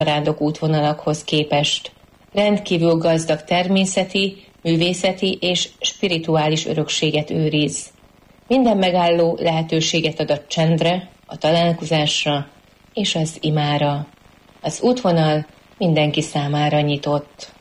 rándok útvonalakhoz képest. Rendkívül gazdag természeti, művészeti és spirituális örökséget őriz. Minden megálló lehetőséget ad a csendre, a találkozásra és az imára. Az útvonal mindenki számára nyitott.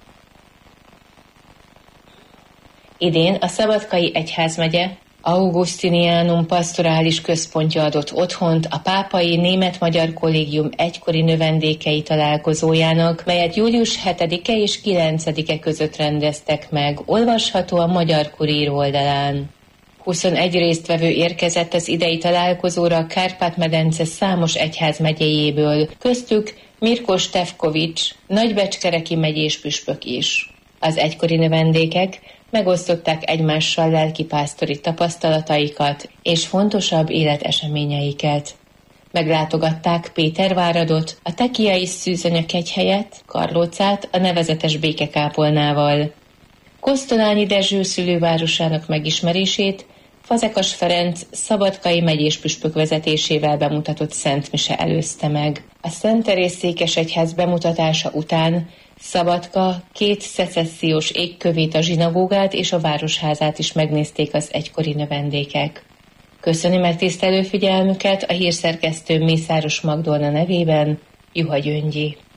Idén a Szabadkai Egyházmegye Augustinianum pastorális központja adott otthont a Pápai Német-Magyar Kollégium egykori növendékei találkozójának, melyet július 7-e és 9-e között rendeztek meg, olvasható a Magyar Kurír oldalán. 21 résztvevő érkezett az idei találkozóra a Kárpát-medence számos egyházmegyéjéből, köztük Mirko Stefkovics, nagybecskereki megyés püspök is. Az egykori növendékek megosztották egymással lelkipásztori tapasztalataikat és fontosabb életeseményeiket. Meglátogatták Péterváradot, a Tekiai Szűzanya kegyhelyet, Karlócát a nevezetes békekápolnával. Kosztolányi Dezső szülővárosának megismerését Fazekas Ferenc szabadkai megyés püspök vezetésével bemutatott szentmise előzte meg. A Szent Teréz székesegyház bemutatása után Szabadka 2 szecessziós égkövét, a zsinagógát és a városházát is megnézték az egykori növendékek. Köszöni megtisztelő figyelmüket a hírszerkesztő Mészáros Magdolna nevében Juha Gyöngyi.